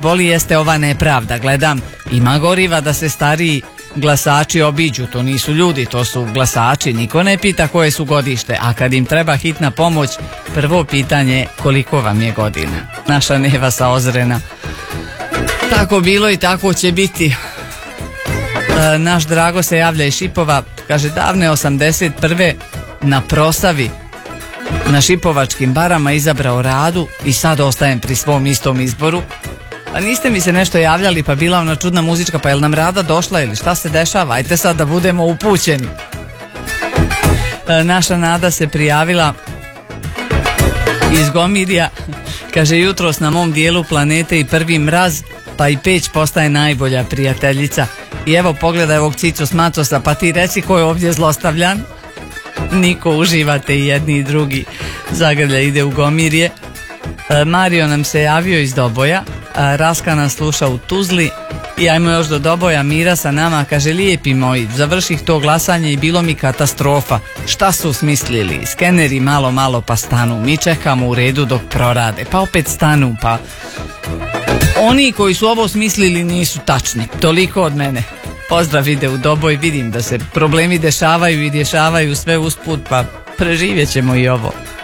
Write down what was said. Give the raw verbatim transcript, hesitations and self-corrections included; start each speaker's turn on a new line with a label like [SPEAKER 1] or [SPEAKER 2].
[SPEAKER 1] boli jeste ova nepravda. Gledam, ima goriva da se stariji glasači obiđu, to nisu ljudi, to su glasači, niko ne pita koje su godište, a kad im treba hitna pomoć, prvo pitanje je koliko vam je godina. Naša Neva sa Ozrena. Tako bilo i tako će biti. E, naš Drago se javlja iz Šipova, kaže davne osamdeset prve na proslavi na šipovačkim barama izabrao Radu i sad ostajem pri svom istom izboru. A niste mi se nešto javljali, pa bila ona čudna muzička, pa je li nam Rada došla ili šta se dešava? Ajte sad da budemo upućeni. E, naša Nada se prijavila iz Gomirja, kaže jutros na mom dijelu planete i prvi mraz, pa i Peć postaje najbolja prijateljica. I evo pogledaj ovog Cicu s Macosa, pa ti reci ko je ovdje zlostavljan. Niko, uživate i jedni i drugi. Zagrlja ide u Gomirje. e, Mario nam se javio iz Doboja, e, Raska nas sluša u Tuzli i ajmo još do Doboja. Mira sa nama, kaže lijepi moji, završih to glasanje i bilo mi katastrofa. Šta su smislili? Skeneri malo malo pa stanu, mi čekamo u redu dok prorade, pa opet stanu, pa oni koji su ovo smislili nisu tačni. Toliko od mene. Pozdrav ide u Doboj, vidim da se problemi dešavaju i dešavaju sve usput, pa preživjet ćemo i ovo.